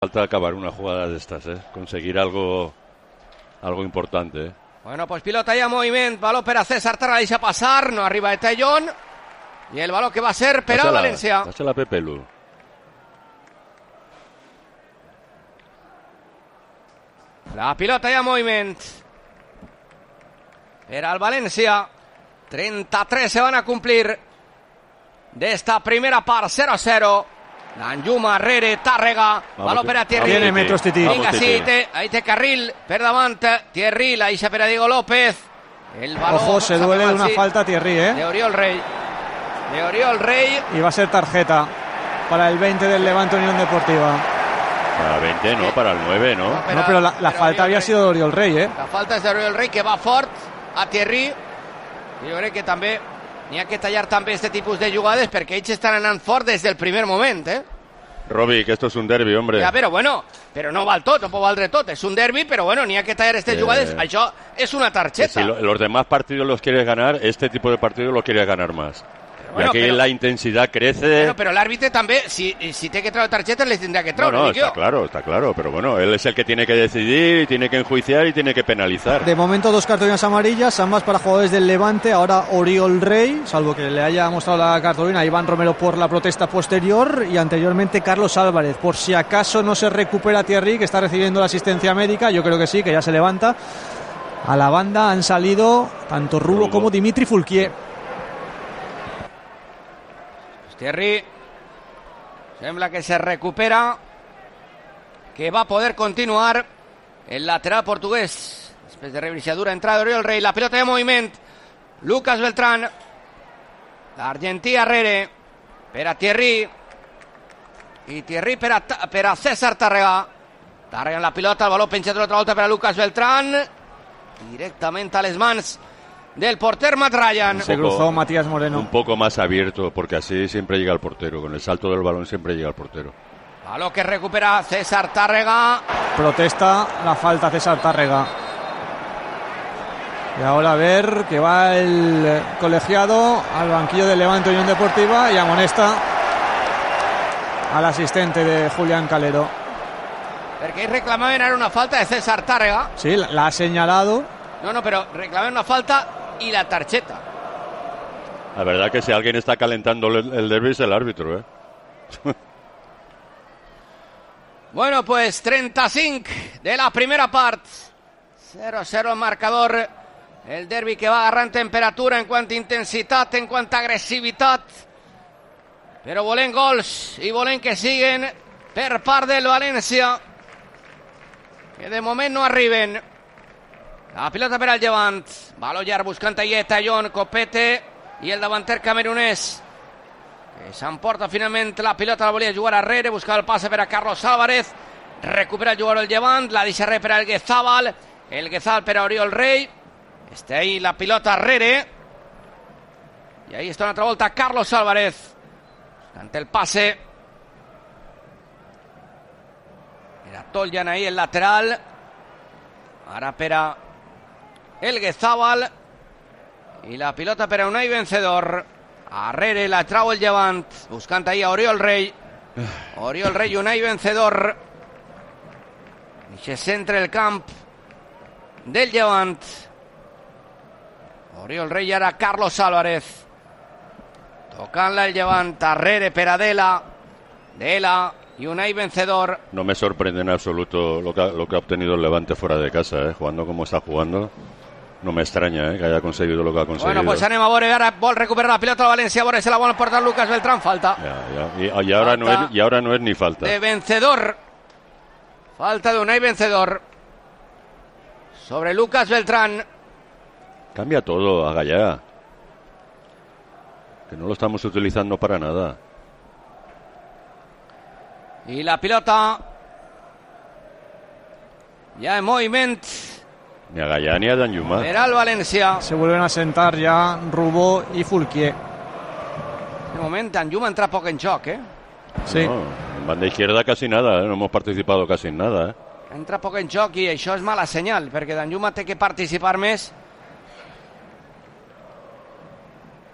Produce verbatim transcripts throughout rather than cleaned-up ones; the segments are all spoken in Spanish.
Falta acabar una jugada de estas, ¿eh? Conseguir algo algo importante, ¿eh? Bueno, pues pilota ya moviment, baló per a César Tàrrega, deixa passar, no arriba de Tellón, y el baló que va a ser per al València. Dásela a Pepe Lu. La pilota ja moviment per al València. trenta-tres se van a cumplir de esta primera part, cero a cero. Danjuma, Rere, Tàrrega, baló per a Thierry. Tiene metros Titi. Vinga, sí, té, ahí té carril per davant. Thierry, la deixa per a Diego López. El baló, ojo, se duele de una sí, falta Thierry, ¿eh? de Oriol Rey. De Oriol Rey. Y va a ser tarjeta para el veinte del Levante Unión Deportiva. Para el veinte, no, para el nueve, ¿no? No, pero, no, pero la, la pero falta había Rey. sido de Oriol Rey, ¿eh? La falta és de Oriol Rey, que va fort a Thierry. Jo crec que també n'hi ha que tallar també este tipus de jugades perquè ells estan anant fort des del primer moment, eh? Robi, que esto es un derbi, hombre. Ja, però bueno, però no val tot, no pot valdre tot. És un derbi, però bueno, n'hi ha que tallar aquestes eh, jugades. Això és una tarjeta. Si lo, los demás partidos los quieres ganar, este tipo de partidos los quieres ganar más. Bueno, y aquí pero, la intensidad crece. Bueno, pero el árbitro también, si, si tiene que traer tarjetas, les tendrá que traer. No, no, está claro, está claro. Pero bueno, él es el que tiene que decidir, tiene que enjuiciar y tiene que penalizar. De momento, dos cartulinas amarillas, ambas para jugadores del Levante. Ahora Oriol Rey, salvo que le haya mostrado la cartulina a Iván Romero por la protesta posterior. Y anteriormente Carlos Álvarez. Por si acaso no se recupera Thierry, que está recibiendo la asistencia médica. Yo creo que sí, que ya se levanta. A la banda han salido tanto Rubo, Rubo. como Dimitri Fulquier. Thierry sembla que se recupera, que va a poder continuar el lateral portugués després de revisadura, entrada de Oriol Rey, la pelota de moviment, Lucas Beltrán, l'argentí Arrere per a Thierry i Thierry per a, per a César Tàrrega. Tàrrega en la pilota, el baló penjat de l'altra volta per a Lucas Beltrán, directament a les mans del porter Matt Ryan. Se cruzó Matías Moreno. Un poco más abierto, porque así siempre llega el portero. Con el salto del balón siempre llega el portero. Balón que recupera César Tàrrega. Protesta la falta César Tàrrega. Y ahora a ver que va el colegiado al banquillo del Levante Unión Deportiva y amonesta al asistente de Julián Calero. Porque reclamaban era una falta de César Tàrrega. Sí, la, la ha señalado. No, no, pero reclamaban una falta y la tarjeta. La verdad que si alguien está calentando el, el derbi es el árbitro, ¿eh? Bueno, pues trenta-cinc de la primera part. cero a cero el marcador. El derbi que va agarrant temperatura en quant a intensitat, en quant a agressivitat. Però volem gols i volem que siguen per part del València, que de moment no arriben. La pilota per al Llevant, baló llarg buscant allà Tallón, Copete i el davanter camerunès, que s'emporta finalment la pilota, la volia jugar a Rere, buscava el passe per a Carlos Álvarez, recupera el jugador del Llevant, la deixa per al Guezabal, el Guezabal per a Oriol Rey, està ahí la pilota Rere, i ahí està una altra volta Carlos Álvarez, buscant el passe, era Toljan ahí el lateral, ara per a el Guezabal i la pilota per a Unai Vencedor. Arrere la trau el Llevant, buscant ahí a Oriol Rey. Oriol Rey i Unai Vencedor. I se centra el camp del Llevant. Oriol Rey i ara Carlos Álvarez. Tocant-la el Llevant. Arrere per a Dela. Dela y Unai Vencedor. No me sorprende en absoluto lo que, ha, lo que ha obtenido el Levante fuera de casa, ¿eh? Jugando como está jugando. No me extraña, ¿eh? Que haya conseguido lo que ha conseguido. Bueno, pues anem a veure, ara vol recuperar la pilota al València, a veure si la vol portar Lucas Beltrán, falta. Ya, ya. Y, y, ahora falta no es, y ahora no es ni falta. De Vencedor. Falta de Unai Vencedor. Sobre Lucas Beltrán. Cambia todo, haga ya. Que no lo estamos utilizando para nada. Y la pilota ya en moviment. Ni a Gallà ni a Danjuma. Era el València. Se vuelven a sentar ya Rubó y Fulquier. De moment Danjuma entra poc en joc, eh? Sí. No, en banda izquierda casi nada, ¿eh? No hemos participado casi en nada, ¿eh? Entra poc en joc i això és mala senyal, perquè Danjuma té que participar més.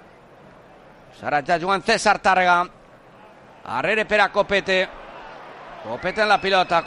Ara ja jugant César Tàrrega. Arrere per a Copete. Copete en la pilota.